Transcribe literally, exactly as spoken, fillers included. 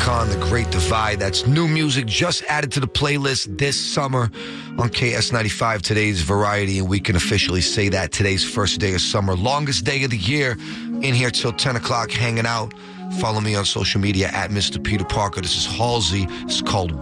Khan, The Great Divide. That's new music just added to the playlist this summer on K S ninety-five. Today's Variety, and we can officially say that today's first day of summer, longest day of the year. In here till ten o'clock, hanging out. Follow me on social media at Mister Peter Parker. This is Halsey. It's called